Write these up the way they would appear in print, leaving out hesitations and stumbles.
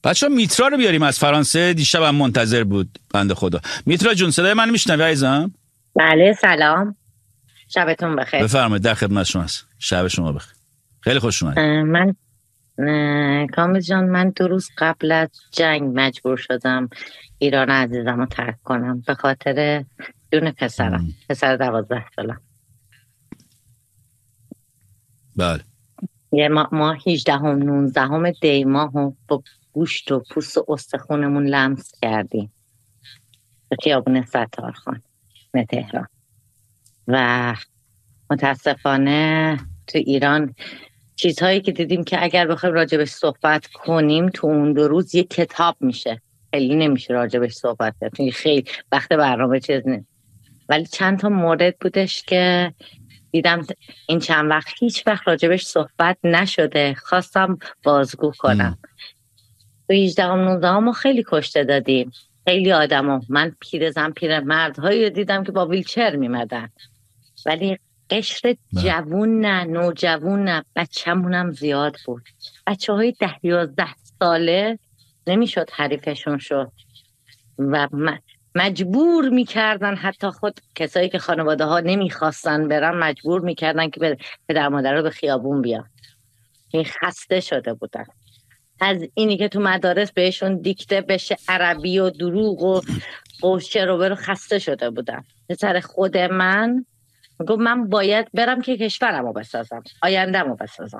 بچه‌ها میترا رو بیاریم از فرانسه، دیشبم منتظر بود بنده خدا. میترا جون صدای من میشنوی عزیزم؟ بله سلام، شبتون بخیر. بفرمایید، در خدمت شما هست. شب شما بخیر. خیلی خوش اومدید. من کامل جان، من 2 روز قبل از جنگ مجبور شدم ایران عزیزم رو ترک کنم به خاطر جون پسرم، پسر 12 سالم. بله. یه ما 18 و 19 دی ماهو با گوشت و پوست و استخونمون لمس کردیم به خیابون ستارخان تهران. و متاسفانه تو ایران چیزهایی که دیدیم که اگر بخوایم راجبش صحبت کنیم تو اون 2 روز یک کتاب میشه، خیلی نمیشه راجبش صحبت کرد، خیلی وقت برنامه چیز نه. ولی چند تا مورد بودش که دیدم این چند وقت هیچ وقت راجبش صحبت نشده، خواستم بازگو کنم. تو 18 و 19 ما خیلی کشته دادیم، خیلی آدم من پیر مردهایی رو دیدم که با ویلچر میمدن، ولی قشر جوون نه، نوجوون نه، بچه‌مونم زیاد بود. بچه های 10-11 ساله نمیشد حریفشون شد و مجبور میکردن، حتی خود کسایی که خانواده ها نمیخواستن برن مجبور میکردن که پدر مادر رو به خیابون بیان. این خسته شده بودن از اینی که تو مدارس بهشون دیکته بشه عربی و دروغ و قوشه رو خسته شده بودن. پسر خود من گفت من باید برم که کشورمو بسازم، آینده‌مو بسازم.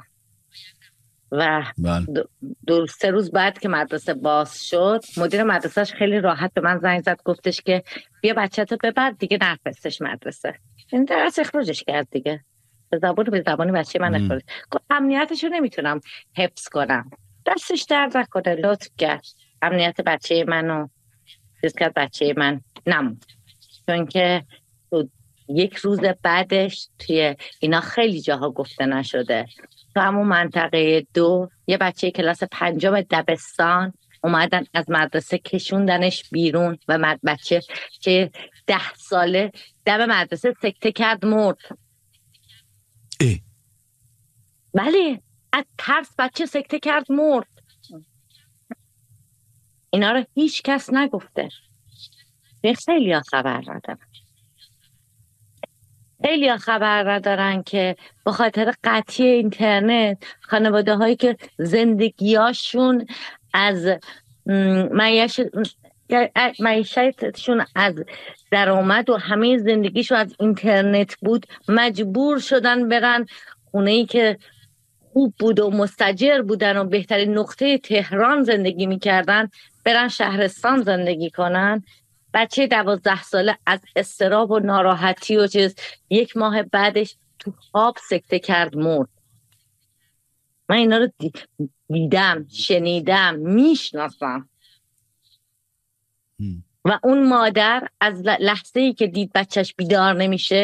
و 2-3 روز بعد که مدرسه باز شد، مدیر مدرسهش خیلی راحت به من زنگ زد، گفتش که بیا بچه‌تو ببر دیگه، نفرستش مدرسه. این درس اخراجش کرد دیگه، به زبانی بچه من اخراج. گفت امنیتشو نمیتونم حفظ کنم. دستش درد نکنه، لطف کرد امنیت بچه منو حفظ کرد. بچه من نموند، چون که 1 روز بعدش توی اینا خیلی جاها گفته نشده، تو همون منطقه 2 یه بچه کلاس 5 دبستان اومدن از مدرسه کشوندنش بیرون و بچه که 10 ساله دم مدرسه سکته کرد، مرد. بله، از ترس بچه سکته کرد، مرد. اینا رو هیچ کس نگفته. خیلی ها خبر ندارن، خیلی ها خبر ندارن که به خاطر قطعی اینترنت خانواده هایی که زندگیاشون از معیشتشون از درآمد و همه زندگیشون از اینترنت بود، مجبور شدن برن خونه‌ای که خوب بود و مستاجر بودن و بهترین نقطه تهران زندگی میکردن، برن شهرستان زندگی کنن. بچه 12 ساله از اضطراب و ناراحتی و 1 ماه بعدش تو خواب سکته کرد، مرد. من اینا رو دیدم، شنیدم، میشناسم. و اون مادر از لحظه‌ای که دید بچهش بیدار نمیشه